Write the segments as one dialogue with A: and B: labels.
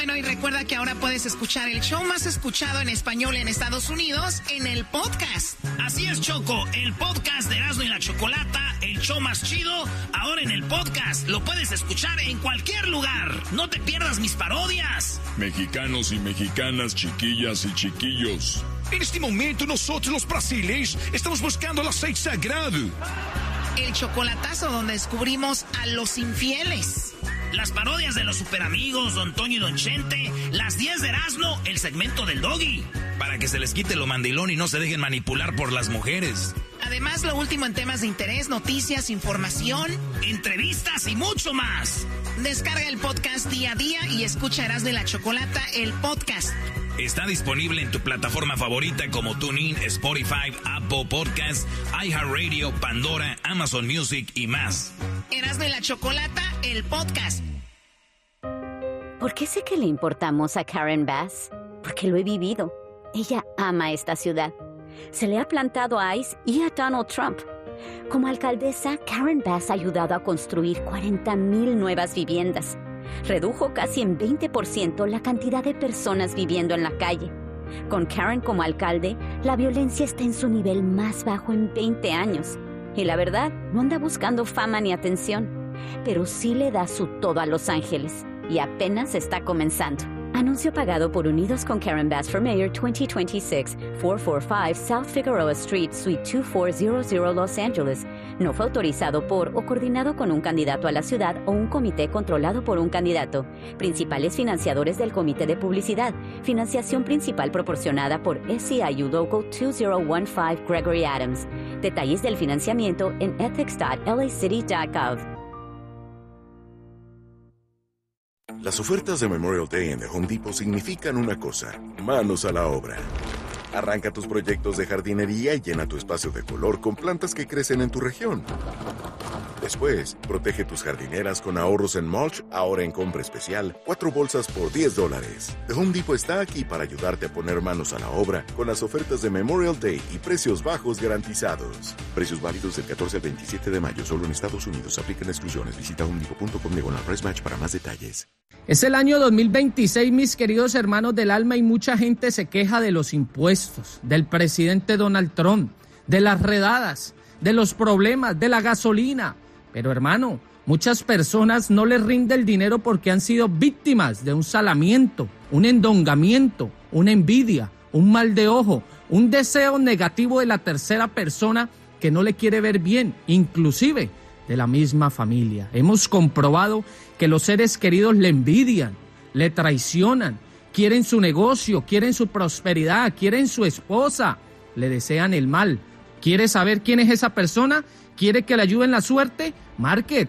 A: Bueno, y recuerda que ahora puedes escuchar el show más escuchado en español en Estados Unidos en el podcast.
B: Así es, Choco, el podcast de Erasmo y la Chocolata, el show más chido, ahora en el podcast. Lo puedes escuchar en cualquier lugar. No te pierdas mis parodias.
C: Mexicanos y mexicanas, chiquillas y chiquillos.
D: En este momento nosotros los brasileños estamos buscando el aceite sagrado.
A: El chocolatazo donde descubrimos a los infieles.
B: Las parodias de los superamigos, Don Toño y Don Chente, las 10 de Erasmo, el segmento del Doggy. Para que se les quite lo mandilón y no se dejen manipular por las mujeres.
A: Además, lo último en temas de interés, noticias, información,
B: entrevistas y mucho más.
A: Descarga el podcast día a día y escucha Erasmo y la Chocolata, el podcast.
B: Está disponible en tu plataforma favorita como TuneIn, Spotify, Apple Podcasts, iHeartRadio, Pandora, Amazon Music y más.
A: Erasmo y la Chocolata, el podcast.
E: ¿Por qué sé que le importamos a Karen Bass? Porque lo he vivido. Ella ama esta ciudad. Se le ha plantado a ICE y a Donald Trump. Como alcaldesa, Karen Bass ha ayudado a construir 40,000 nuevas viviendas. Redujo casi en 20% la cantidad de personas viviendo en la calle. Con Karen como alcalde, la violencia está en su nivel más bajo en 20 años. Y la verdad, no anda buscando fama ni atención, pero sí le da su todo a Los Ángeles. Y apenas está comenzando. Anuncio pagado por Unidos con Karen Bass for Mayor 2026, 445 South Figueroa Street, Suite 2400, Los Ángeles. No fue autorizado por o coordinado con un candidato a la ciudad o un comité controlado por un candidato. Principales financiadores del comité de publicidad. Financiación principal proporcionada por SEIU Local 2015 Gregory Adams. Detalles del financiamiento en ethics.lacity.gov.
F: Las ofertas de Memorial Day en The Home Depot significan una cosa: manos a la obra. Arranca tus proyectos de jardinería y llena tu espacio de color con plantas que crecen en tu región. Después, protege tus jardineras con ahorros en mulch, ahora en compra especial, 4 bolsas por $10. The Home Depot está aquí para ayudarte a poner manos a la obra con las ofertas de Memorial Day y precios bajos garantizados. Precios válidos del 14 al 27 de mayo, solo en Estados Unidos. Aplican exclusiones. Visita homedepot.com/price match para más detalles.
G: Es el año 2026, mis queridos hermanos del alma, y mucha gente se queja de los impuestos, del presidente Donald Trump, de las redadas, de los problemas, de la gasolina. Pero hermano, muchas personas no les rinde el dinero porque han sido víctimas de un salamiento, un endongamiento, una envidia, un mal de ojo, un deseo negativo de la tercera persona que no le quiere ver bien, inclusive de la misma familia. Hemos comprobado que los seres queridos le envidian, le traicionan, quieren su negocio, quieren su prosperidad, quieren su esposa, le desean el mal. ¿Quiere saber quién es esa persona? ¿Quiere que le ayude en la suerte? Marque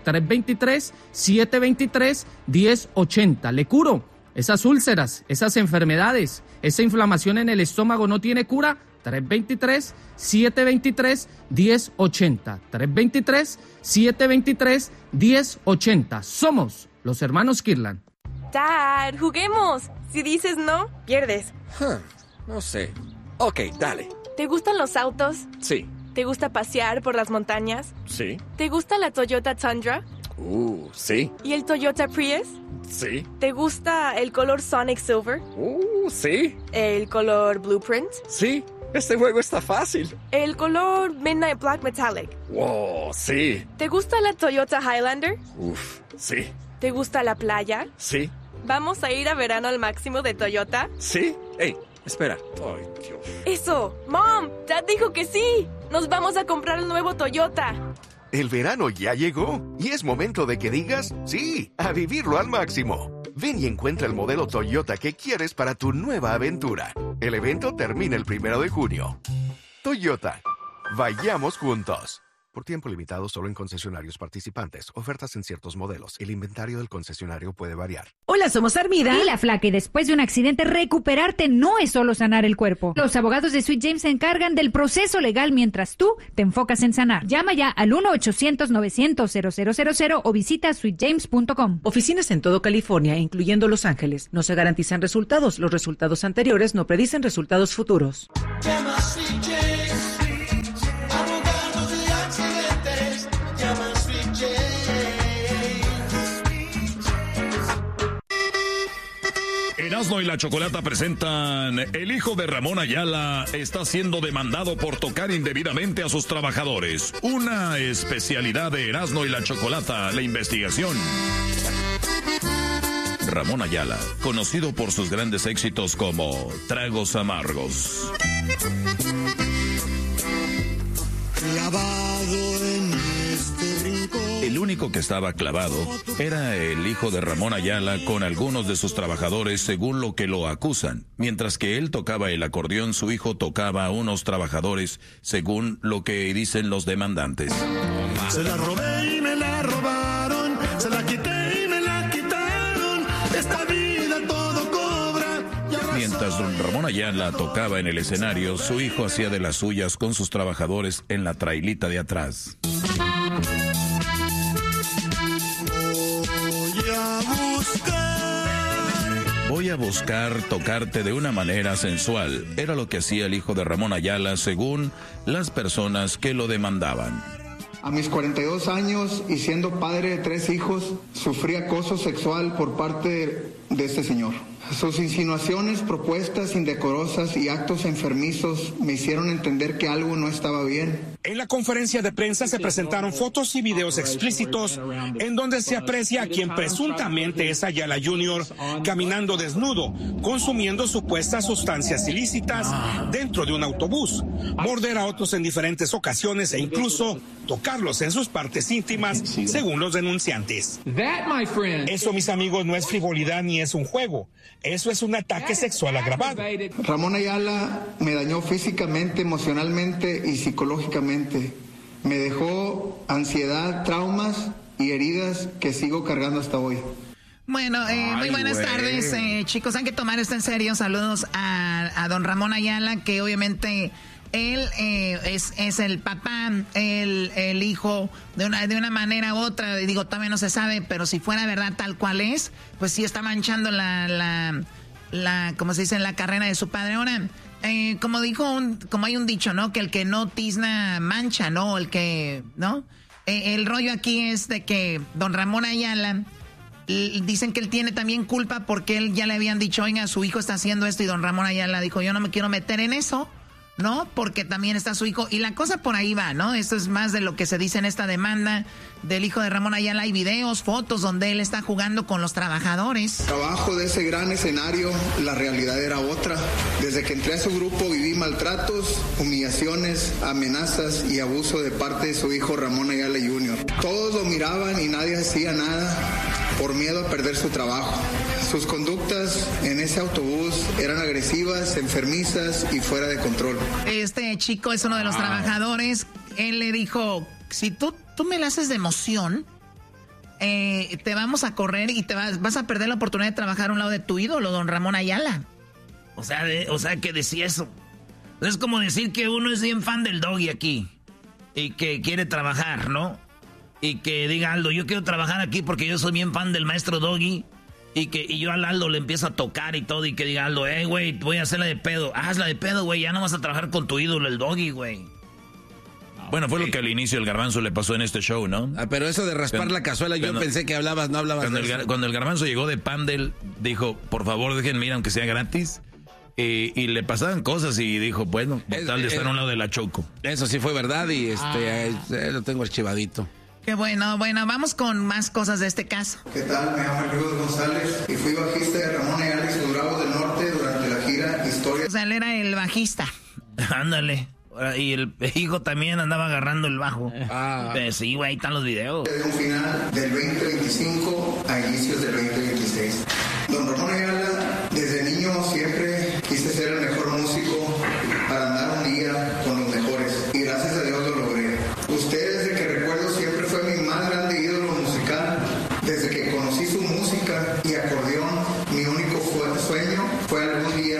G: 323-723-1080. Le curo esas úlceras, esas enfermedades, esa inflamación en el estómago no tiene cura. 323-723-1080. 323-723-1080. Somos los hermanos Kirlan.
H: Dad, juguemos. Si dices no, pierdes.
I: No sé. Ok, dale.
H: ¿Te gustan los autos?
I: Sí.
H: ¿Te gusta pasear por las montañas?
I: Sí.
H: ¿Te gusta la Toyota Tundra?
I: Sí.
H: ¿Y el Toyota Prius?
I: Sí.
H: ¿Te gusta el color Sonic Silver?
I: Sí.
H: ¿El color Blueprint?
I: Sí. Este juego está fácil.
H: ¿El color Midnight Black Metallic?
I: Wow, sí.
H: ¿Te gusta la Toyota Highlander?
I: Sí.
H: ¿Te gusta la playa?
I: Sí.
H: ¿Vamos a ir a verano al máximo de Toyota?
I: Sí. Hey, espera. Ay, Dios.
H: ¡Eso! ¡Mom! ¡Dad dijo que sí! ¡Nos vamos a comprar el nuevo Toyota!
J: El verano ya llegó y es momento de que digas sí, a vivirlo al máximo. Ven y encuentra el modelo Toyota que quieres para tu nueva aventura. El evento termina el 1 de junio. Toyota. Vayamos juntos. Por tiempo limitado solo en concesionarios participantes. Ofertas en ciertos modelos. El inventario del concesionario puede variar.
K: Hola, somos Armida y La Flaca. Y después de un accidente, recuperarte no es solo sanar el cuerpo. Los abogados de Sweet James se encargan del proceso legal mientras tú te enfocas en sanar. Llama ya al 1-800-900-0000 o visita sweetjames.com.
L: Oficinas en todo California, incluyendo Los Ángeles. No se garantizan resultados. Los resultados anteriores no predicen resultados futuros.
M: Llama a Sweet James.
C: Erasmo y la Chocolata presentan: el hijo de Ramón Ayala está siendo demandado por tocar indebidamente a sus trabajadores. Una especialidad de Erasmo y la Chocolata, la investigación. Ramón Ayala, conocido por sus grandes éxitos como Tragos Amargos.
M: Clavado en este rincón.
C: El único que estaba clavado era el hijo de Ramón Ayala con algunos de sus trabajadores, según lo que lo acusan. Mientras que él tocaba el acordeón, su hijo tocaba a unos trabajadores, según lo que dicen los demandantes.
M: Se la robé y me la robaron, se la quité y me la quitaron, esta vida todo cobra.
C: Mientras don Ramón Ayala tocaba en el escenario, su hijo hacía de las suyas con sus trabajadores en la trailita de atrás. Voy a buscar tocarte de una manera sensual. Era lo que hacía el hijo de Ramón Ayala, según las personas que lo demandaban.
N: A mis 42 años y siendo padre de 3 hijos, sufrí acoso sexual por parte de este señor. Sus insinuaciones, propuestas indecorosas y actos enfermizos me hicieron entender que algo no estaba bien.
O: En la conferencia de prensa se presentaron fotos y videos explícitos en donde se aprecia a quien presuntamente es Ayala Jr. caminando desnudo, consumiendo supuestas sustancias ilícitas dentro de un autobús, morder a otros en diferentes ocasiones e incluso tocarlos en sus partes íntimas, según los denunciantes. Eso, mis amigos, no es frivolidad ni es un juego. Eso es un ataque sexual agravado.
N: Ramón Ayala me dañó físicamente, emocionalmente y psicológicamente. Me dejó ansiedad, traumas y heridas que sigo cargando hasta hoy.
A: Bueno, muy buenas tardes, chicos. Hay que tomar esto en serio. Saludos a don Ramón Ayala, que obviamente él es el papá, el hijo, de una manera u otra. Digo, todavía no se sabe, pero si fuera verdad tal cual es, pues sí está manchando la como se dice, la carrera de su padre. Ahora, como hay un dicho, ¿no? Que el que no tizna mancha, ¿no? El que, ¿no? El rollo aquí es de que don Ramón Ayala, dicen que él tiene también culpa porque él ya le habían dicho, oiga, su hijo está haciendo esto, y don Ramón Ayala dijo, yo no me quiero meter en eso, ¿no? Porque también está su hijo, y la cosa por ahí va, ¿no? Esto es más de lo que se dice en esta demanda del hijo de Ramón Ayala. Hay videos, fotos donde él está jugando con los trabajadores.
N: Abajo de ese gran escenario, la realidad era otra. Desde que entré a su grupo viví maltratos, humillaciones, amenazas y abuso de parte de su hijo Ramón Ayala Jr. Todos lo miraban y nadie hacía nada por miedo a perder su trabajo. Sus conductas en ese autobús eran agresivas, enfermizas y fuera de control.
A: Este chico es uno de los trabajadores. Él le dijo, si tú me la haces de emoción, te vamos a correr y vas a perder la oportunidad de trabajar a un lado de tu ídolo, don Ramón Ayala.
B: O sea, que decía eso. Es como decir que uno es bien fan del Doggy aquí y que quiere trabajar, ¿no? Y que diga Aldo, yo quiero trabajar aquí porque yo soy bien fan del maestro Doggy. Y yo al Aldo le empiezo a tocar y todo, y que diga Aldo, güey, voy a hacerla de pedo. Hazla de pedo, güey, ya no vas a trabajar con tu ídolo, el Doggy, güey.
C: Bueno, fue lo que al inicio el Garbanzo le pasó en este show, ¿no?
P: Pero eso de raspar la cazuela, yo pensé que no hablabas
C: cuando el Garbanzo llegó de Pandel, dijo, por favor, déjenme ir aunque sea gratis. Y le pasaban cosas y dijo, bueno, por tal de estar a un lado de la Choco.
P: Eso sí fue verdad y lo tengo archivadito.
A: Qué bueno, vamos con más cosas de este caso.
N: ¿Qué tal? Me llamo Luis González y fui bajista de Ramón Ayala y sus Bravos del Norte durante la gira Historia.
A: O sea, él era el bajista.
B: Ándale. Y el hijo también andaba agarrando el bajo. Sí, güey, ahí están los videos.
N: Desde un final del 2025 a inicios del 2026. Don Ramón Ayala, desde niño siempre quise ser el mejor músico para andar un día con los mejores. Y gracias a Dios lo logré. Usted, desde que recuerdo, siempre fue mi más grande ídolo musical. Desde que conocí su música y acordeón, mi único sueño fue algún día